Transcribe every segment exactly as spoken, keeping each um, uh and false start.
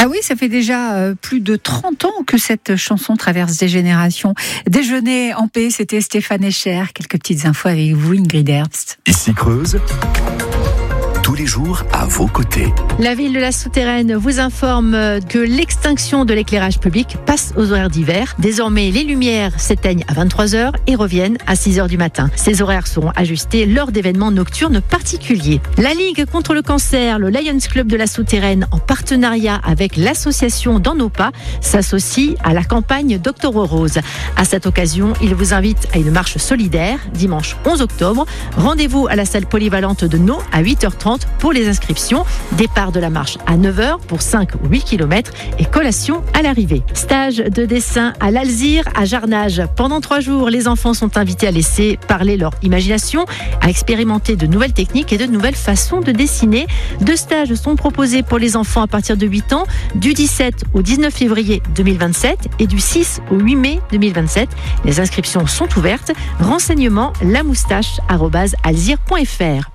Ah oui, ça fait déjà euh, plus de trente ans que cette chanson traverse des générations. Déjeuner en paix, c'était Stéphane Escher. Quelques petites infos avec vous, Ingrid Herbst. Ici Creuse, tous les jours à vos côtés. La ville de la Souterraine vous informe que l'extinction de l'éclairage public passe aux horaires d'hiver. Désormais, les lumières s'éteignent à vingt-trois heures et reviennent à six heures du matin. Ces horaires seront ajustés lors d'événements nocturnes particuliers. La Ligue contre le cancer, le Lions Club de la Souterraine, en partenariat avec l'association Dans nos pas, s'associe à la campagne d'Octobre Rose. À cette occasion, il vous invite à une marche solidaire dimanche onze octobre. Rendez-vous à la salle polyvalente de Nau à huit heures trente pour les inscriptions. Départ de la marche à neuf heures pour cinq ou huit kilomètres et collation à l'arrivée. Stage de dessin à l'Alzire à Jarnage. Pendant trois jours, les enfants sont invités à laisser parler leur imagination, à expérimenter de nouvelles techniques et de nouvelles façons de dessiner. Deux stages sont proposés pour les enfants à partir de huit ans, du dix-sept au dix-neuf février deux mille vingt-sept et du six au huit mai deux mille vingt-sept. Les inscriptions sont ouvertes. Renseignements lamoustache arobase alzire point f r.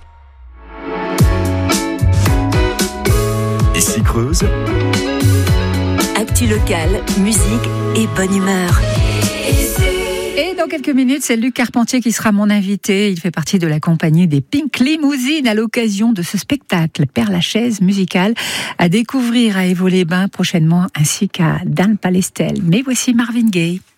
Ici Creuse, actu locale, musique et bonne humeur. Et dans quelques minutes, c'est Luc Carpentier qui sera mon invité. Il fait partie de la compagnie des Pink Limousines à l'occasion de ce spectacle Père Lachaise musical à découvrir à Évaux-les-Bains prochainement ainsi qu'à Dan Palestel. Mais voici Marvin Gaye.